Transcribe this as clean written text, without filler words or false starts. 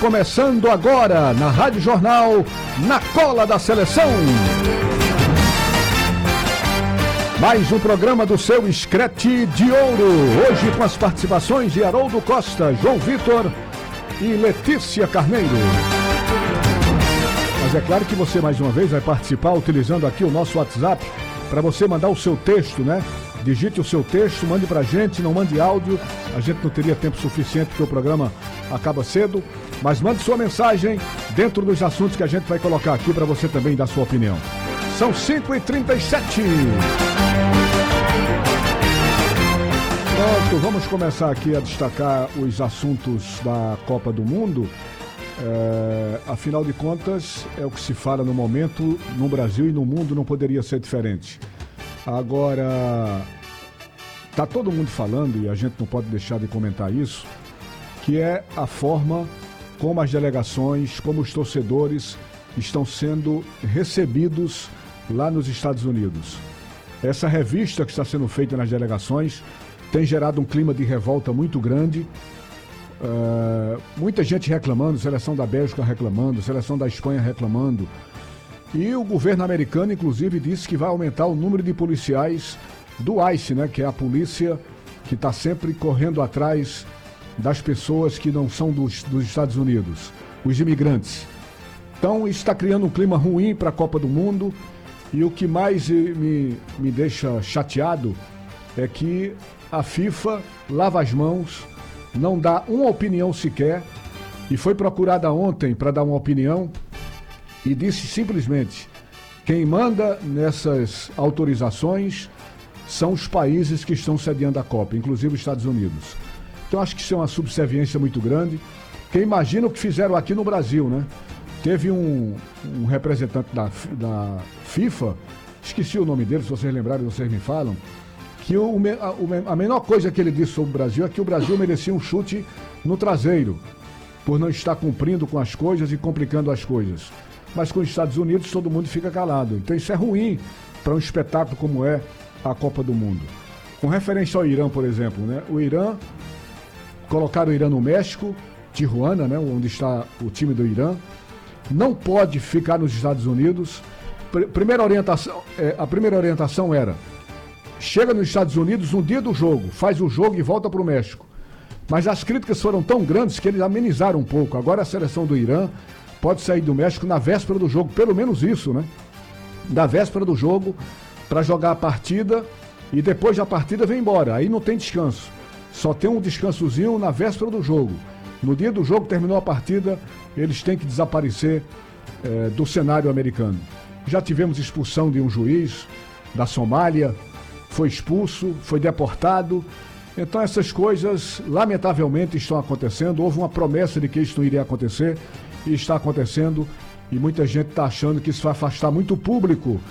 começando agora na Rádio Jornal, na cola da seleção. Mais um programa do seu Screte de Ouro. Hoje com as participações de Haroldo Costa, João Vitor e Letícia Carneiro. Mas é claro que você mais uma vez vai participar utilizando aqui o nosso WhatsApp para você mandar o seu texto, né? Digite o seu texto, mande pra gente, não mande áudio. A gente não teria tempo suficiente porque o programa acaba cedo. Mas mande sua mensagem dentro dos assuntos que a gente vai colocar aqui para você também dar sua opinião. São 5h37. Pronto, vamos começar aqui a destacar os assuntos da Copa do Mundo. Afinal de contas, é o que se fala no momento, no Brasil e no mundo, não poderia ser diferente. Agora, está todo mundo falando, e a gente não pode deixar de comentar isso, que é a forma como as delegações, como os torcedores estão sendo recebidos lá nos Estados Unidos. Essa revista que está sendo feita nas delegações tem gerado um clima de revolta muito grande. Muita gente reclamando, seleção da Bélgica reclamando, seleção da Espanha reclamando. E o governo americano, inclusive, disse que vai aumentar o número de policiais do ICE, né, que é a polícia que está sempre correndo atrás das pessoas que não são dos Estados Unidos, os imigrantes. Então, isso está criando um clima ruim para a Copa do Mundo. E o que mais me deixa chateado é que a FIFA lava as mãos, não dá uma opinião sequer, e foi procurada ontem para dar uma opinião e disse simplesmente: quem manda nessas autorizações são os países que estão sediando a Copa, inclusive os Estados Unidos. Então acho que isso é uma subserviência muito grande. Quem imagina o que fizeram aqui no Brasil, né? Teve um representante da FIFA, esqueci o nome dele, se vocês lembrarem, vocês me falam, que a menor coisa que ele disse sobre o Brasil é que o Brasil merecia um chute no traseiro, por não estar cumprindo com as coisas e complicando as coisas. Mas com os Estados Unidos todo mundo fica calado. Então isso é ruim para um espetáculo como é a Copa do Mundo. Com referência ao Irã, por exemplo, né? O Irã, colocaram o Irã no México, Tijuana, né? Onde está o time do Irã. Não pode ficar nos Estados Unidos. A primeira orientação era: chega nos Estados Unidos no dia do jogo, faz o jogo e volta para o México. Mas as críticas foram tão grandes que eles amenizaram um pouco. Agora a seleção do Irã pode sair do México na véspera do jogo, pelo menos isso, né? Da véspera do jogo, para jogar a partida, e depois da partida vem embora. Aí não tem descanso. Só tem um descansozinho na véspera do jogo. No dia do jogo, terminou a partida, eles têm que desaparecer do cenário americano. Já tivemos expulsão de um juiz da Somália, foi expulso, foi deportado. Então essas coisas, lamentavelmente, estão acontecendo. Houve uma promessa de que isso não iria acontecer, e está acontecendo, e muita gente está achando que isso vai afastar muito o público